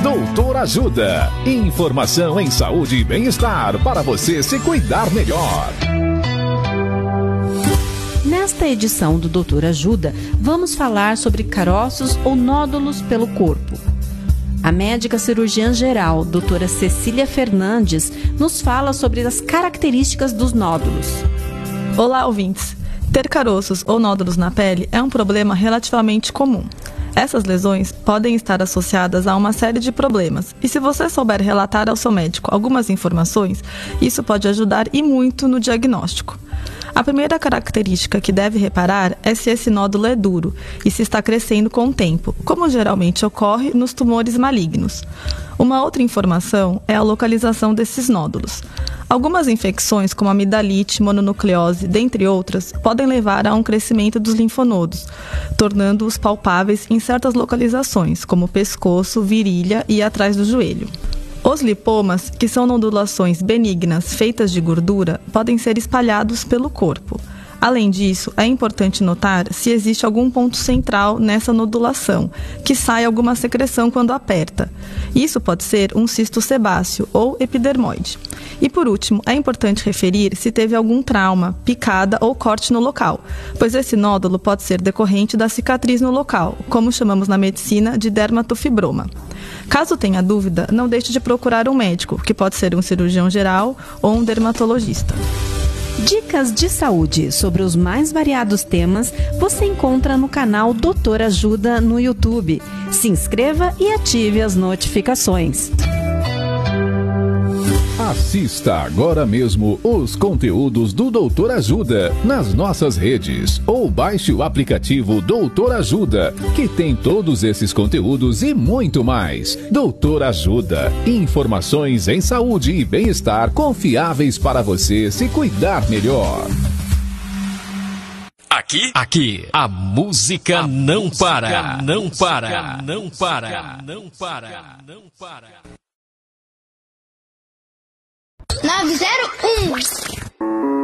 Doutor Ajuda. Informação em saúde e bem-estar para você se cuidar melhor. Nesta edição do Doutor Ajuda, vamos falar sobre caroços ou nódulos pelo corpo. A médica cirurgiã geral, doutora Cecília Fernandes, nos fala sobre as características dos nódulos. Olá, ouvintes! Ter caroços ou nódulos na pele é um problema relativamente comum. Essas lesões podem estar associadas a uma série de problemas, e se você souber relatar ao seu médico algumas informações, isso pode ajudar e muito no diagnóstico. A primeira característica que deve reparar é se esse nódulo é duro e se está crescendo com o tempo, como geralmente ocorre nos tumores malignos. Uma outra informação é a localização desses nódulos. Algumas infecções, como amidalite, mononucleose, dentre outras, podem levar a um crescimento dos linfonodos, tornando-os palpáveis em certas localizações, como pescoço, virilha e atrás do joelho. Os lipomas, que são nodulações benignas feitas de gordura, podem ser espalhados pelo corpo. Além disso, é importante notar se existe algum ponto central nessa nodulação, que sai alguma secreção quando aperta. Isso pode ser um cisto sebáceo ou epidermoide. E por último, é importante referir se teve algum trauma, picada ou corte no local, pois esse nódulo pode ser decorrente da cicatriz no local, como chamamos na medicina de dermatofibroma. Caso tenha dúvida, não deixe de procurar um médico, que pode ser um cirurgião geral ou um dermatologista. Dicas de saúde sobre os mais variados temas você encontra no canal Doutor Ajuda no YouTube. Se inscreva e ative as notificações. Assista agora mesmo os conteúdos do Doutor Ajuda nas nossas redes ou baixe o aplicativo Doutor Ajuda, que tem todos esses conteúdos e muito mais. Doutor Ajuda, informações em saúde e bem-estar confiáveis para você se cuidar melhor. Aqui, a música não para. 901